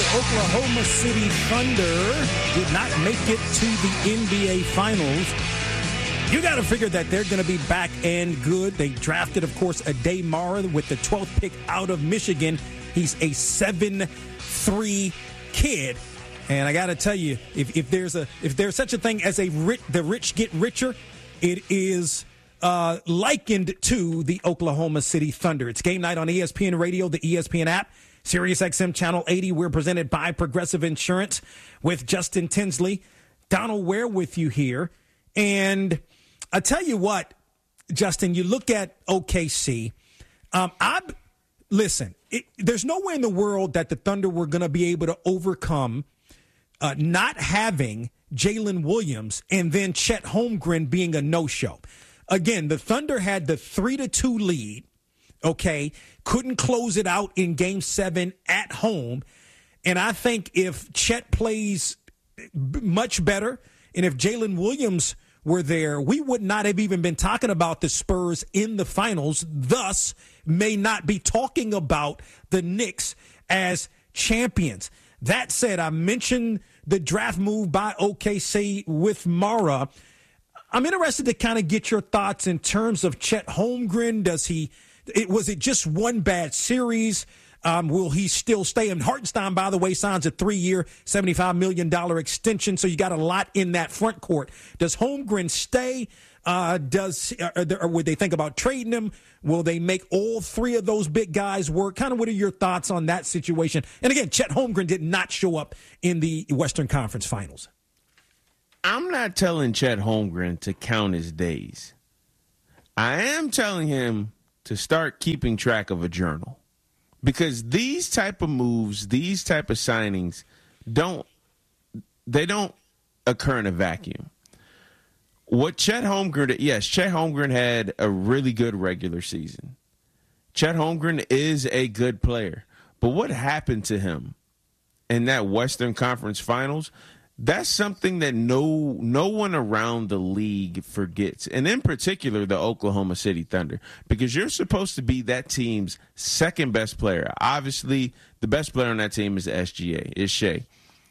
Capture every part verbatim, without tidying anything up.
Oklahoma City Thunder did not make it to the N B A Finals. You got to figure that they're going to be back and good. They drafted, of course, Aday Mara with the twelfth pick out of Michigan. He's a seven three kid. And I got to tell you, if, if there's a if there's such a thing as a rich, the rich get richer, it is uh, likened to the Oklahoma City Thunder. It's game night on E S P N Radio, the E S P N app, Sirius X M Channel eighty. We're presented by Progressive Insurance with Justin Tinsley. Donald Ware with you here. And I tell you what, Justin, you look at O K C. Um, I listen, it, there's nowhere in the world that the Thunder were going to be able to overcome uh, not having Jalen Williams and then Chet Holmgren being a no-show. Again, the Thunder had the three to two lead, okay, couldn't close it out in game seven at home. And I think if Chet plays much better and if Jalen Williams were there, we would not have even been talking about the Spurs in the finals, thus may not be talking about the Knicks as champions. That said, I mentioned the draft move by O K C with Mara. I'm interested to kind of get your thoughts in terms of Chet Holmgren. Does he, it, was it just one bad series? Um, will he still stay? And Hartenstein, by the way, signs a three-year, seventy-five million dollars extension, so you got a lot in that front court. Does Holmgren stay? Uh, does uh, or would they think about trading him? Will they make all three of those big guys work? Kind of what are your thoughts on that situation? And again, Chet Holmgren did not show up in the Western Conference Finals. I'm not telling Chet Holmgren to count his days. I am telling him to start keeping track of a journal. Because these type of moves, these type of signings, don't they don't occur in a vacuum. What Chet Holmgren, yes, Chet Holmgren had a really good regular season. Chet Holmgren is a good player. But what happened to him in that Western Conference Finals, that's something that no no one around the league forgets, and in particular the Oklahoma City Thunder, because you're supposed to be that team's second best player. Obviously, the best player on that team is S G A, is Shea.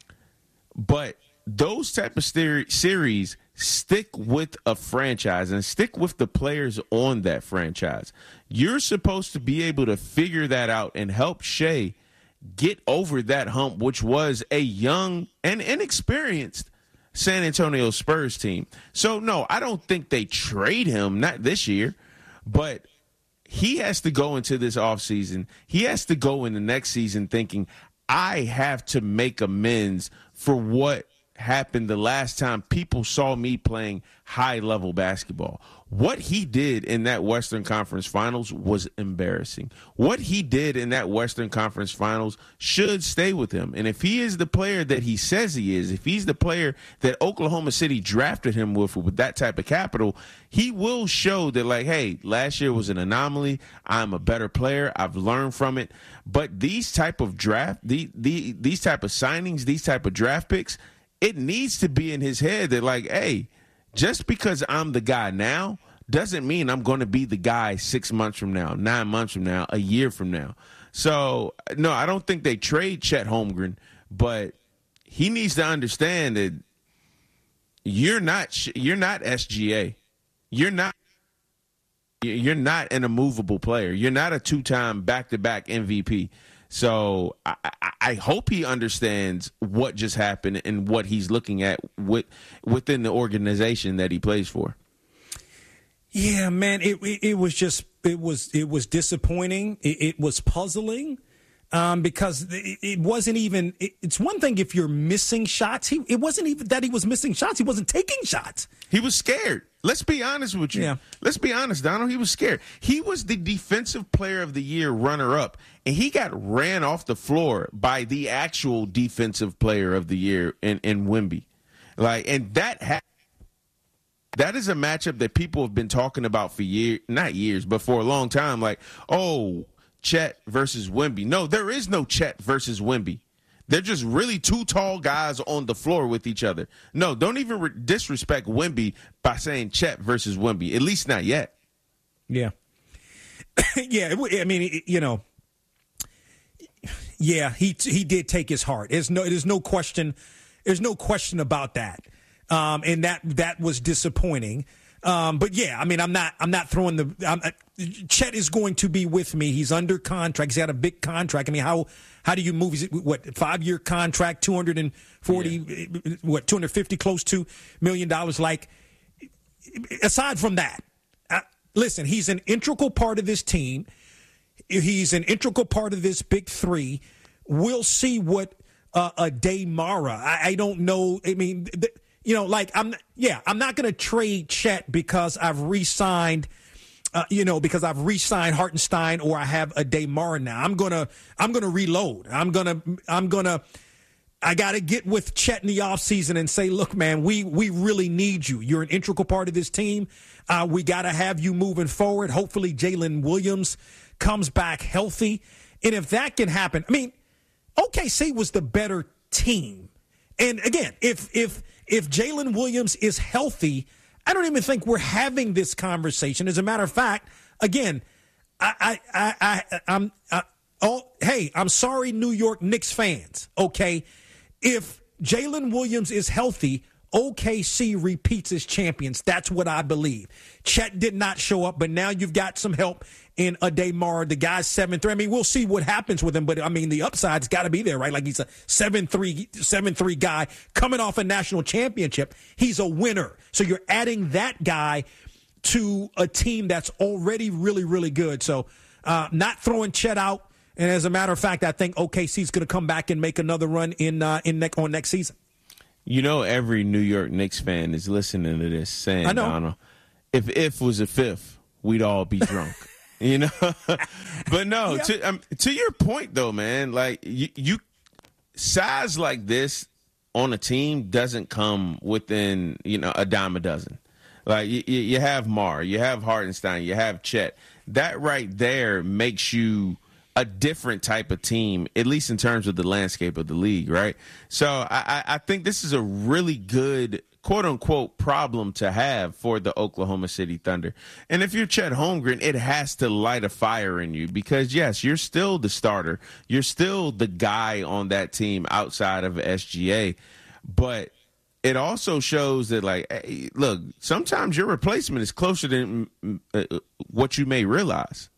But those type of ser- series stick with a franchise and stick with the players on that franchise. You're supposed to be able to figure that out and help Shea get over that hump, which was a young and inexperienced San Antonio Spurs team. So, no, I don't think they trade him, not this year, but he has to go into this offseason. He has to go in the next season thinking, I have to make amends for what happened the last time people saw me playing high-level basketball. What he did in that Western Conference Finals was embarrassing. What he did in that Western Conference Finals should stay with him. And if he is the player that he says he is, if he's the player that Oklahoma City drafted him with, with that type of capital, he will show that, like, hey, last year was an anomaly. I'm a better player. I've learned from it. But these type of draft, the, the, these type of signings, these type of draft picks, it needs to be in his head that, like, hey, just because I'm the guy now doesn't mean I'm going to be the guy six months from now, nine months from now, a year from now. So, no, I don't think they trade Chet Holmgren, but he needs to understand that you're not you're not S G A. You're not you're not an immovable player. You're not a two-time back-to-back M V P. So I, I hope he understands what just happened and what he's looking at with, within the organization that he plays for. Yeah, man, it it, it was just it was it was disappointing. It, it was puzzling um, because it, it wasn't even. It, it's one thing if you're missing shots. He it wasn't even that he was missing shots. He wasn't taking shots. He was scared. Let's be honest with you. Yeah. Let's be honest, Donald. He was scared. He was the Defensive Player of the Year runner-up, and he got ran off the floor by the actual Defensive Player of the Year in, in Wemby. Like, and that ha- that is a matchup that people have been talking about for years, not years, but for a long time. Like, oh, Chet versus Wemby. No, there is no Chet versus Wemby. They're just really two tall guys on the floor with each other. No, don't even re- disrespect Wemby by saying Chet versus Wemby, at least not yet. Yeah. yeah, I mean, you know, Yeah, he he did take his heart. There's no there's no question there's no question about that. Um, and that that was disappointing. Um, but yeah, I mean, I'm not I'm not throwing the I'm, uh, Chet is going to be with me. He's under contract. He's got a big contract. I mean, how how do you move? Is it what five year contract, two hundred forty, yeah. what two hundred fifty, close to million dollars? Like, aside from that, uh, listen, he's an integral part of this team. He's an integral part of this big three. We'll see what uh, a Damara. I, I don't know. I mean. Th- You know, like, I'm, yeah, I'm not going to trade Chet because I've re-signed, uh, you know, because I've re-signed Hartenstein or I have a Damara now. I'm going to, I'm going to reload. I'm going to, I'm going to, I got to get with Chet in the offseason and say, look, man, we, we really need you. You're an integral part of this team. Uh, we got to have you moving forward. Hopefully Jalen Williams comes back healthy. And if that can happen, I mean, O K C was the better team. And again, if, if, If Jalen Williams is healthy, I don't even think we're having this conversation. As a matter of fact, again, I, I, I, I I'm, I, oh, hey, I'm sorry, New York Knicks fans. Okay, if Jalen Williams is healthy, O K C repeats as champions. That's what I believe. Chet did not show up, but now you've got some help in a Damar. The guy's seven three. I mean, we'll see what happens with him, but I mean, the upside's got to be there, right? Like, he's a seven three, seven three guy coming off a national championship. He's a winner. So you're adding that guy to a team that's already really, really good. So uh, not throwing Chet out. And as a matter of fact, I think O K C's going to come back and make another run in uh, in ne- on next season. You know, every New York Knicks fan is listening to this saying, I know. Donald, if if was a fifth, we'd all be drunk. You know, but no. Yeah. To um, to your point, though, man, like you, you size like this on a team doesn't come within you know a dime a dozen. Like you, you have Mar, you have Hartenstein, you have Chet. That right there makes you a different type of team, at least in terms of the landscape of the league, right? So I, I think this is a really good quote-unquote problem to have for the Oklahoma City Thunder. And if you're Chet Holmgren, it has to light a fire in you because, yes, you're still the starter. You're still the guy on that team outside of S G A. But it also shows that, like, hey, look, sometimes your replacement is closer than uh, what you may realize.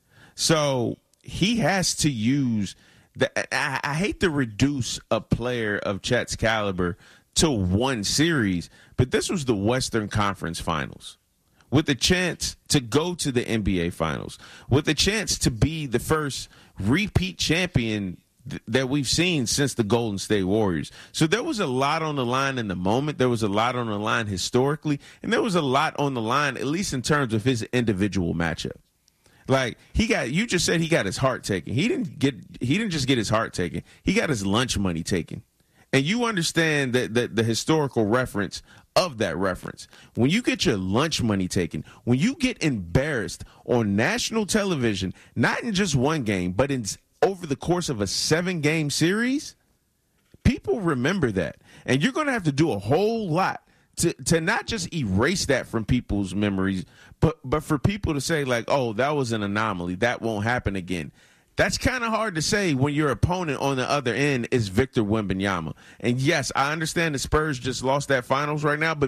So he has to use the I, I hate to reduce a player of Chet's caliber to one series, but this was the Western Conference Finals with the chance to go to the N B A Finals, with the chance to be the first repeat champion th- that we've seen since the Golden State Warriors. So there was a lot on the line in the moment. There was a lot on the line historically, and there was a lot on the line, at least in terms of his individual matchup. Like he got, you just said he got his heart taken. He didn't get, he didn't just get his heart taken. He got his lunch money taken. And you understand that the, the historical reference of that reference. When you get your lunch money taken, when you get embarrassed on national television, not in just one game, but in over the course of a seven-game series, people remember that. And you're going to have to do a whole lot to, to not just erase that from people's memories, but, but for people to say, like, oh, that was an anomaly. That won't happen again. That's kind of hard to say when your opponent on the other end is Victor Wembanyama. And, yes, I understand the Spurs just lost that finals right now, but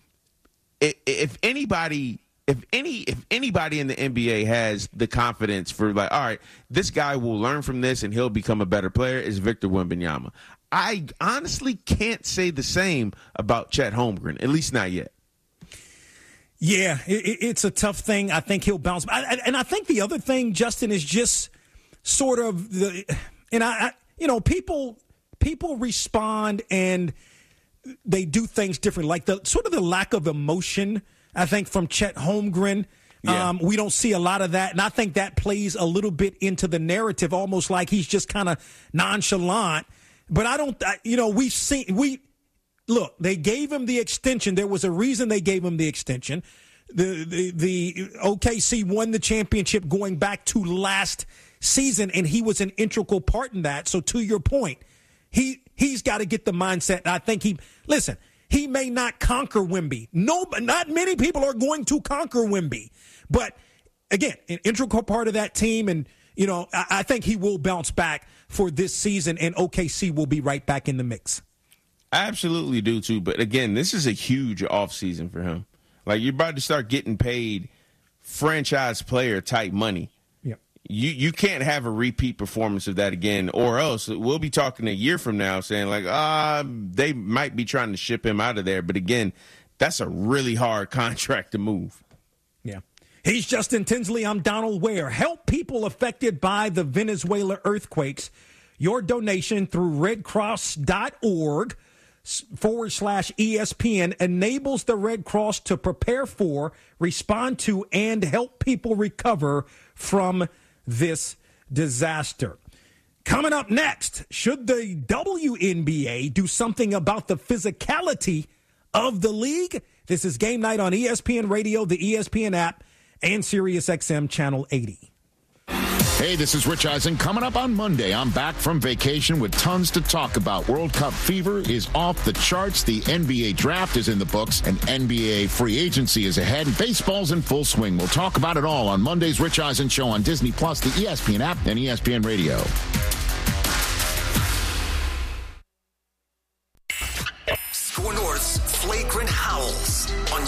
if anybody if any if anybody in the N B A has the confidence for, like, all right, this guy will learn from this and he'll become a better player, is Victor Wembanyama. I honestly can't say the same about Chet Holmgren, at least not yet. Yeah, it, it's a tough thing. I think he'll bounce. And I think the other thing, Justin, is just – sort of the, and I, I, you know, people, people respond and they do things differently. Like the sort of the lack of emotion, I think, from Chet Holmgren. Yeah. Um, we don't see a lot of that. And I think that plays a little bit into the narrative, almost like he's just kind of nonchalant. But I don't, I, you know, we've seen, we, look, they gave him the extension. There was a reason they gave him the extension. The, the, the O K C won the championship going back to last season, and he was an integral part in that. So to your point, he he's got to get the mindset. I think he listen. He may not conquer Wemby. No, not many people are going to conquer Wemby. But again, an integral part of that team, and you know, I, I think he will bounce back for this season, and O K C will be right back in the mix. I absolutely do, too. But, again, this is a huge offseason for him. Like, you're about to start getting paid franchise player type money. Yep. You you can't have a repeat performance of that again, or else we'll be talking a year from now saying, like, ah, they might be trying to ship him out of there. But, again, that's a really hard contract to move. Yeah. He's Justin Tinsley. I'm Donald Ware. Help people affected by the Venezuela earthquakes. Your donation through redcross.org forward slash ESPN enables the Red Cross to prepare for, respond to, and help people recover from this disaster. Coming up next, should the W N B A do something about the physicality of the league? This is Game Night on E S P N Radio, the E S P N app, and Sirius X M Channel eighty. Hey, this is Rich Eisen. Coming up on Monday, I'm back from vacation with tons to talk about. World Cup fever is off the charts. The N B A draft is in the books, and N B A free agency is ahead. Baseball's in full swing. We'll talk about it all on Monday's Rich Eisen Show on Disney Plus, the E S P N app, and E S P N Radio. Score North's Flagrant Howls on